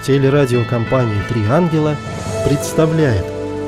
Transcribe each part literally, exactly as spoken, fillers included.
Телерадиокомпания «Три ангела» представляет.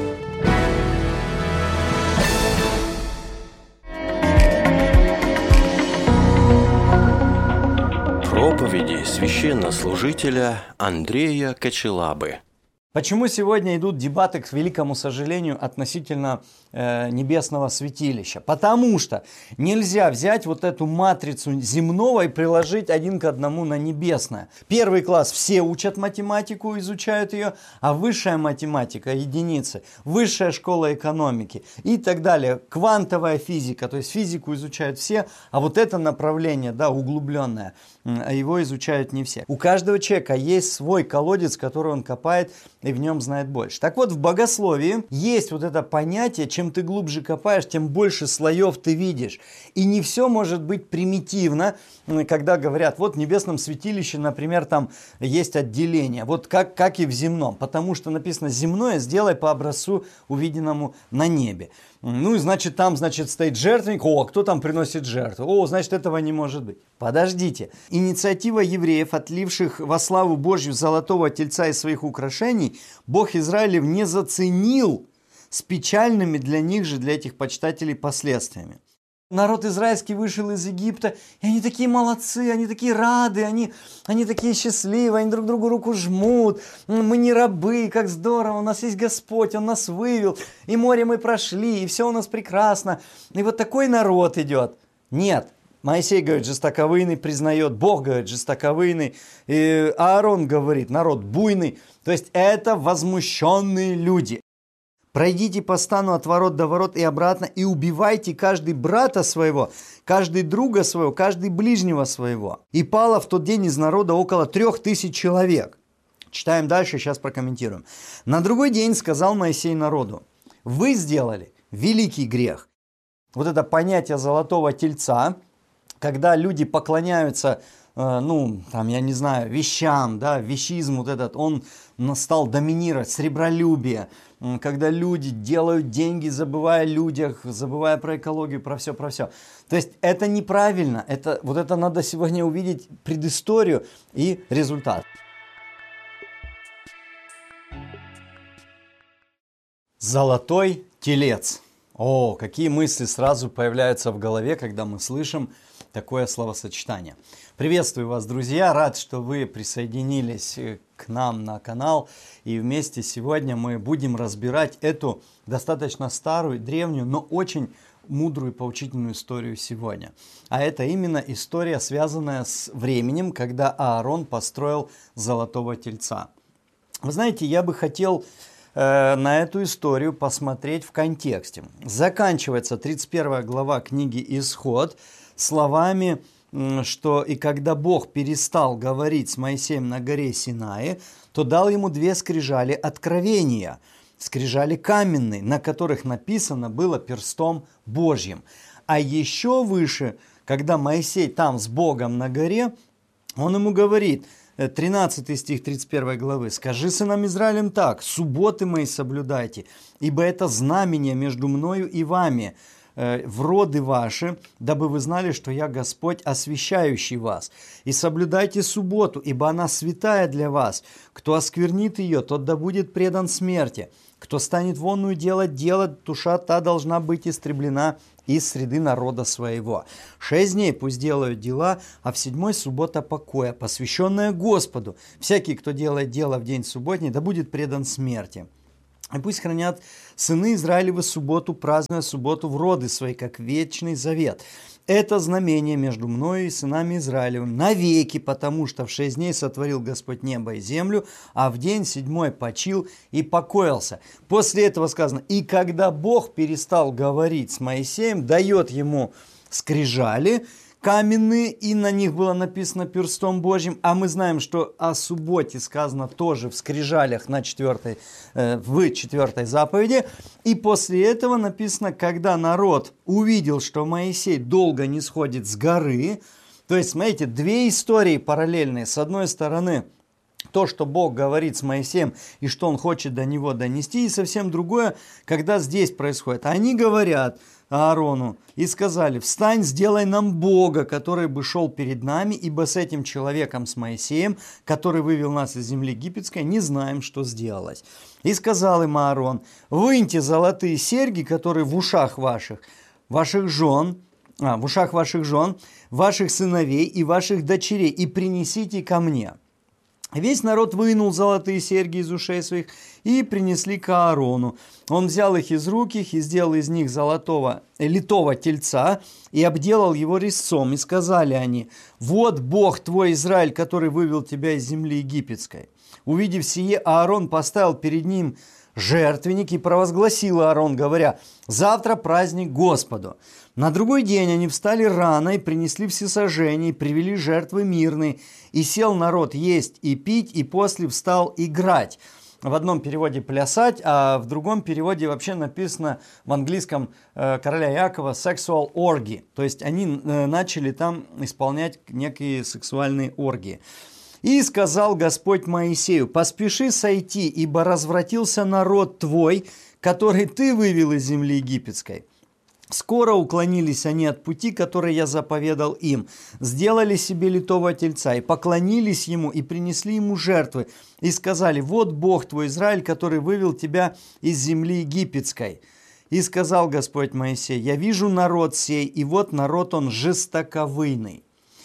Проповеди священнослужителя Андрея Кочелабы. Почему сегодня идут дебаты, к великому сожалению, относительно э, небесного святилища? Потому что нельзя взять вот эту матрицу земного и приложить один к одному на небесное. Первый класс все учат математику, изучают ее, а высшая математика, единицы, высшая школа экономики и так далее, квантовая физика, то есть физику изучают все, а вот это направление, да, углубленное, его изучают не все. У каждого человека есть свой колодец, который он копает, и в нем знает больше. Так вот, в богословии есть вот это понятие, чем ты глубже копаешь, тем больше слоев ты видишь. И не все может быть примитивно, когда говорят, вот в небесном святилище, например, там есть отделение, вот как, как и в земном, потому что написано «земное сделай по образцу, увиденному на небе». Ну и значит, там, значит, стоит жертвенник, о, кто там приносит жертву? О, значит, этого не может быть. Подождите. Инициатива евреев, отливших во славу Божью золотого тельца из своих украшений, Бог Израилев не заценил с печальными для них же, для этих почитателей, последствиями. Народ израильский вышел из Египта, и они такие молодцы, они такие рады, они, они такие счастливые, они друг другу руку жмут. Мы не рабы, как здорово, у нас есть Господь, Он нас вывел, и море мы прошли, и все у нас прекрасно. И вот такой народ идет. Нет, Моисей говорит, жестоковыйный признает, Бог говорит, жестоковыйный, и Аарон говорит, народ буйный. То есть это возмущенные люди. Пройдите по стану от ворот до ворот и обратно, и убивайте каждый брата своего, каждый друга своего, каждый ближнего своего. И пало в тот день из народа около трех тысяч человек. Читаем дальше, сейчас прокомментируем. На другой день сказал Моисей народу, вы сделали великий грех. Вот это понятие золотого тельца, когда люди поклоняются, э, ну, там, я не знаю, вещам, да, вещизм вот этот, он стал доминировать, сребролюбие, когда люди делают деньги, забывая о людях, забывая про экологию, про все, про все. То есть это неправильно, это, вот это надо сегодня увидеть предысторию и результат. Золотой телец. О, какие мысли сразу появляются в голове, когда мы слышим такое словосочетание. Приветствую вас, друзья, рад, что вы присоединились к нам на канал. И вместе сегодня мы будем разбирать эту достаточно старую, древнюю, но очень мудрую и поучительную историю сегодня. А это именно история, связанная с временем, когда Аарон построил золотого тельца. Вы знаете, я бы хотел э, на эту историю посмотреть в контексте. Заканчивается тридцать первая глава книги «Исход» словами, что «И когда Бог перестал говорить с Моисеем на горе Синае, то дал ему две скрижали откровения, скрижали каменные, на которых написано было перстом Божьим». А еще выше, когда Моисей там с Богом на горе, он ему говорит, тринадцатый стих тридцать первой главы, «Скажи сынам Израилем так, субботы мои соблюдайте, ибо это знамение между мною и вами, в роды ваши, дабы вы знали, что я Господь, освящающий вас. И соблюдайте субботу, ибо она святая для вас. Кто осквернит ее, тот да будет предан смерти. Кто станет вонную делать дело, душа та должна быть истреблена из среды народа своего. Шесть дней пусть делают дела, а в седьмой суббота покоя, посвященная Господу. Всякий, кто делает дело в день субботний, да будет предан смерти. И пусть хранят сыны Израилевы субботу, празднуя субботу в роды свои, как вечный завет. Это знамение между мною и сынами Израилевым навеки, потому что в шесть дней сотворил Господь небо и землю, а в день седьмой почил и покоился. После этого сказано, и когда Бог перестал говорить с Моисеем, дает ему скрижали каменные, и на них было написано перстом Божьим, а мы знаем, что о субботе сказано тоже в скрижалях на четвертой, э, в четвертой заповеди, и после этого написано, когда народ увидел, что Моисей долго не сходит с горы, то есть, смотрите, две истории параллельные, с одной стороны, то, что Бог говорит с Моисеем и что Он хочет до него донести, и совсем другое, когда здесь происходит. Они говорят Аарону и сказали: «Встань, сделай нам Бога, который бы шел перед нами, ибо с этим человеком, с Моисеем, который вывел нас из земли египетской, не знаем, что сделалось». И сказал им Аарон: «Выньте золотые серьги, которые в ушах ваших, ваших жен, а, в ушах ваших жен, ваших сыновей и ваших дочерей, и принесите ко мне». Весь народ вынул золотые серьги из ушей своих и принесли к Аарону. Он взял их из рук их и сделал из них золотого литого тельца и обделал его резцом. И сказали они: «Вот Бог твой Израиль, который вывел тебя из земли египетской». Увидев сие, Аарон поставил перед ним жертвенник и провозгласил Аарон, говоря: «Завтра праздник Господу». На другой день они встали рано и принесли всесожжение, и привели жертвы мирные. И сел народ есть и пить, и после встал играть. В одном переводе «плясать», а в другом переводе вообще написано в английском э, короля Иакова «sexual orgy». То есть они э, начали там исполнять некие сексуальные оргии. «И сказал Господь Моисею: поспеши сойти, ибо развратился народ твой, который ты вывел из земли египетской». Скоро уклонились они от пути, который я заповедал им, сделали себе литого тельца и поклонились ему, и принесли ему жертвы, и сказали: «Вот Бог твой Израиль, который вывел тебя из земли египетской». И сказал Господь Моисей: «Я вижу народ сей, и вот народ он жестоковыйный».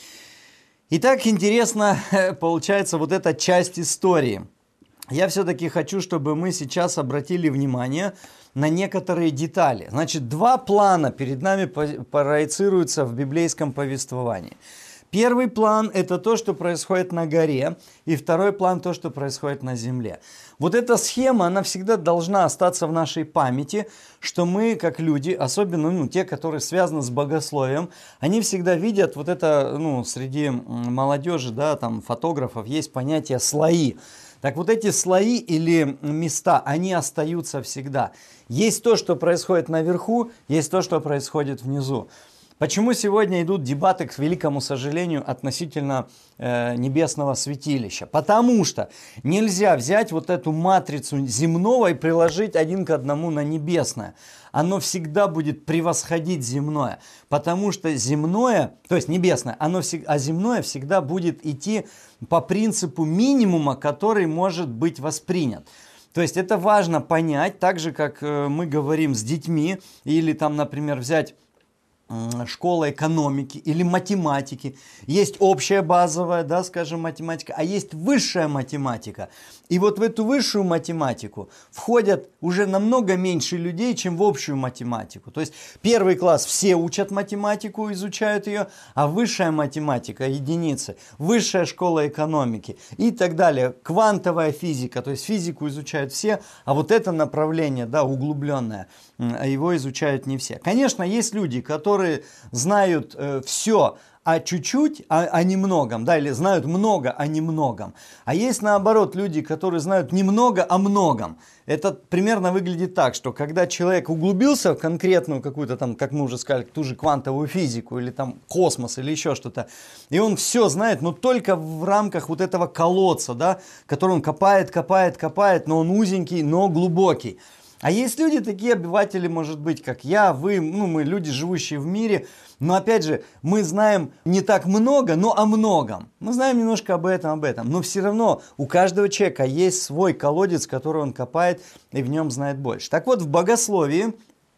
Итак, интересно получается вот эта часть истории. Я все-таки хочу, чтобы мы сейчас обратили внимание на некоторые детали. Значит, два плана перед нами проецируются в библейском повествовании. Первый план – это то, что происходит на горе, и второй план – то, что происходит на земле. Вот эта схема, она всегда должна остаться в нашей памяти, что мы, как люди, особенно ну, те, которые связаны с богословием, они всегда видят вот это, ну, среди молодежи, да, там, фотографов есть понятие «слои». Так вот эти слои или места, они остаются всегда. Есть то, что происходит наверху, есть то, что происходит внизу. Почему сегодня идут дебаты, к великому сожалению, относительно э, небесного святилища? Потому что нельзя взять вот эту матрицу земного и приложить один к одному на небесное. Оно всегда будет превосходить земное, потому что земное, то есть небесное, оно всегда, а земное всегда будет идти по принципу минимума, который может быть воспринят. То есть это важно понять, так же, как мы говорим с детьми, или там, например, взять школа экономики или математики. Есть общая базовая, да, скажем, математика, а есть высшая математика. И вот в эту высшую математику входят уже намного меньше людей, чем в общую математику. То есть первый класс все учат математику, изучают ее, а высшая математика, единицы, высшая школа экономики и так далее. Квантовая физика, то есть физику изучают все, а вот это направление, да, углубленное, его изучают не все. Конечно, есть люди, которые знают э, все, а чуть-чуть, а, а немногом, да, или знают много, а немногом. А есть наоборот люди, которые знают немного, а многом. Это примерно выглядит так, что когда человек углубился в конкретную какую-то там, как мы уже сказали, ту же квантовую физику, или там космос, или еще что-то, и он все знает, но только в рамках вот этого колодца, да, который он копает, копает, копает, но он узенький, но глубокий. А есть люди, такие обыватели, может быть, как я, вы, ну, мы люди, живущие в мире, но опять же, мы знаем не так много, но о многом. Мы знаем немножко об этом, об этом, но все равно у каждого человека есть свой колодец, который он копает и в нем знает больше. Так вот, в богословии,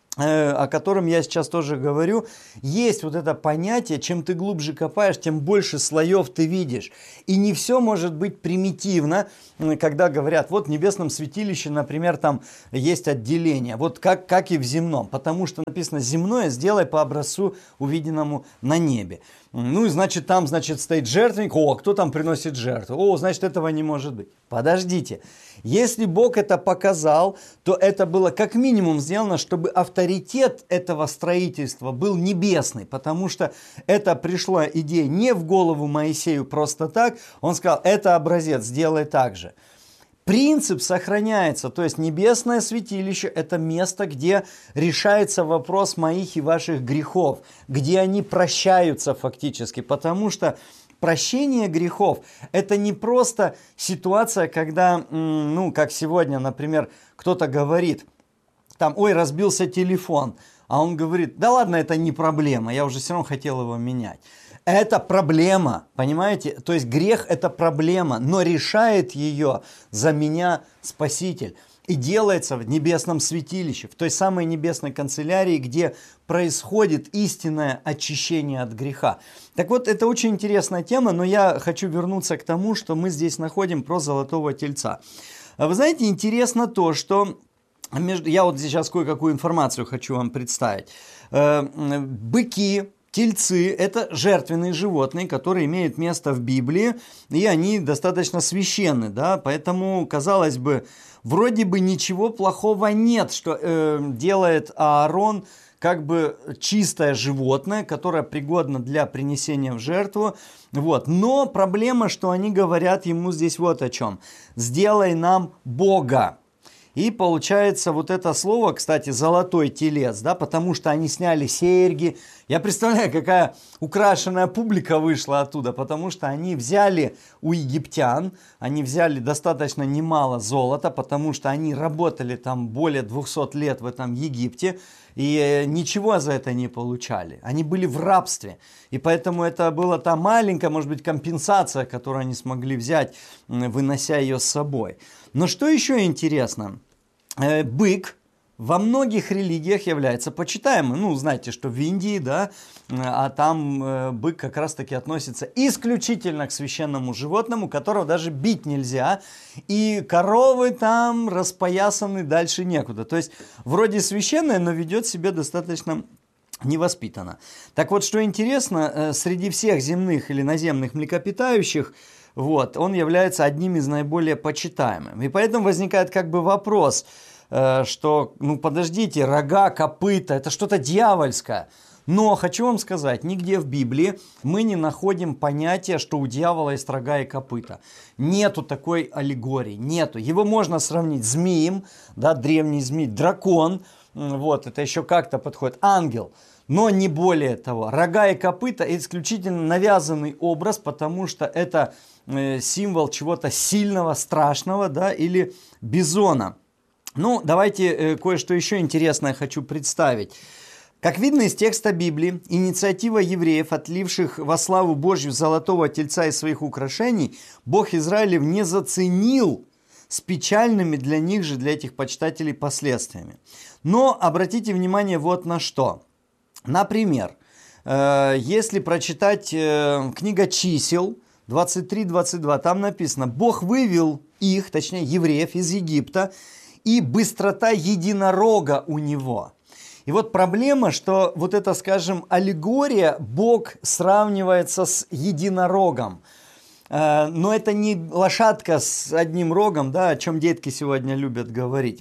о котором я сейчас тоже говорю, есть вот это понятие: чем ты глубже копаешь, тем больше слоев ты видишь. И не все может быть примитивно, когда говорят, вот в небесном святилище, например, там есть отделение, вот как, как и в земном, потому что написано: земное сделай по образцу, увиденному на небе. Ну и значит, там, значит, стоит жертвенник, о, кто там приносит жертву? О, значит, этого не может быть. Подождите, если Бог это показал, то это было как минимум сделано, чтобы авторитет этого строительства был небесный, потому что это пришла идея не в голову Моисею просто так, он сказал: это образец, сделай так же. Принцип сохраняется, то есть небесное святилище – это место, где решается вопрос моих и ваших грехов, где они прощаются фактически, потому что прощение грехов – это не просто ситуация, когда, ну, как сегодня, например, кто-то говорит, там, ой, разбился телефон, а он говорит, да ладно, это не проблема, я уже все равно хотел его менять. Это проблема, понимаете? То есть грех – это проблема, но решает ее за меня Спаситель. И делается в небесном святилище, в той самой небесной канцелярии, где происходит истинное очищение от греха. Так вот, это очень интересная тема, но я хочу вернуться к тому, что мы здесь находим про золотого тельца. Вы знаете, интересно то, что... Я вот сейчас кое-какую информацию хочу вам представить. Быки, тельцы – это жертвенные животные, которые имеют место в Библии, и они достаточно священны, да, поэтому, казалось бы, вроде бы ничего плохого нет, что э, делает Аарон как бы чистое животное, которое пригодно для принесения в жертву. Вот. Но проблема, что они говорят ему здесь вот о чем. «Сделай нам Бога». И получается вот это слово, кстати, золотой телец, да, потому что они сняли серьги. Я представляю, какая украшенная публика вышла оттуда, потому что они взяли у египтян, они взяли достаточно немало золота, потому что они работали там более двухсот лет в этом Египте, и ничего за это не получали. Они были в рабстве, и поэтому это была та маленькая, может быть, компенсация, которую они смогли взять, вынося ее с собой. Но что еще интересно? Бык во многих религиях является почитаемым. Ну, знаете, что в Индии, да, а там бык как раз-таки относится исключительно к священному животному, которого даже бить нельзя. И коровы там распоясаны дальше некуда. То есть, вроде священное, но ведет себя достаточно невоспитанно. Так вот, что интересно, среди всех земных или наземных млекопитающих, вот, он является одним из наиболее почитаемых. И поэтому возникает как бы вопрос, э, что, ну подождите, рога, копыта, это что-то дьявольское. Но хочу вам сказать, нигде в Библии мы не находим понятия, что у дьявола есть рога и копыта. Нету такой аллегории, нету. Его можно сравнить с змеем, да, древний змей, дракон, вот, это еще как-то подходит, ангел. Но не более того. Рога и копыта – исключительно навязанный образ, потому что это э, символ чего-то сильного, страшного, да, или бизона. Ну, давайте э, кое-что еще интересное хочу представить. Как видно из текста Библии, инициатива евреев, отливших во славу Божью золотого тельца из своих украшений, Бог Израилев не заценил с печальными для них же, для этих почитателей, последствиями. Но обратите внимание вот на что. Например, если прочитать книга чисел двадцать три двадцать два, там написано: «Бог вывел их, точнее евреев, из Египта, и быстрота единорога у него». И вот проблема, что вот эта, скажем, аллегория, Бог сравнивается с единорогом. Но это не лошадка с одним рогом, да, о чем детки сегодня любят говорить.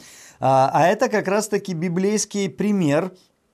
А это как раз-таки библейский пример.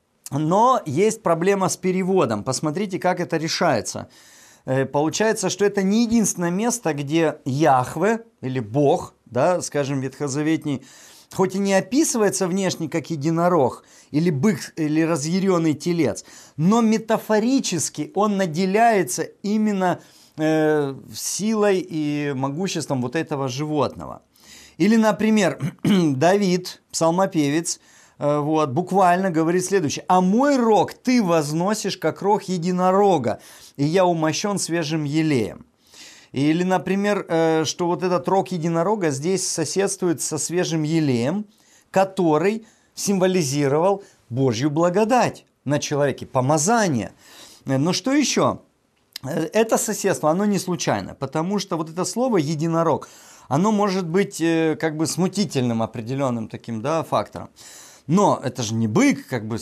Но есть проблема с переводом. Посмотрите, как это решается. Получается, что это не единственное место, где Яхве или Бог, да, скажем, ветхозаветний, хоть и не описывается внешне как единорог, или бык, или разъяренный телец, но метафорически он наделяется именно э, силой и могуществом вот этого животного. Или, например, Давид, псалмопевец, вот, буквально говорит следующее: «А мой рог ты возносишь, как рог единорога, и я умощен свежим елеем». Или, например, что вот этот рог единорога здесь соседствует со свежим елеем, который символизировал Божью благодать на человеке, помазание. Но что еще? Это соседство, оно не случайно, потому что вот это слово «единорог», оно может быть как бы смутительным определенным таким, да, фактором. Но это же не бык, как бы